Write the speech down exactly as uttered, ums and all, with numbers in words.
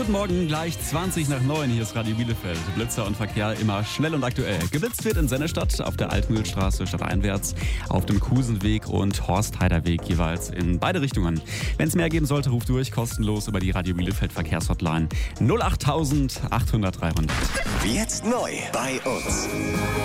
Guten Morgen, gleich zwanzig nach neun. Hier ist Radio Bielefeld. Blitzer und Verkehr immer schnell und aktuell. Geblitzt wird in Sennestadt auf der Altmühlstraße stadteinwärts, auf dem Kusenweg und Horstheiderweg jeweils in beide Richtungen. Wenn es mehr geben sollte, ruft durch, kostenlos über die Radio Bielefeld Verkehrshotline null acht acht null null drei hundert. Jetzt neu bei uns.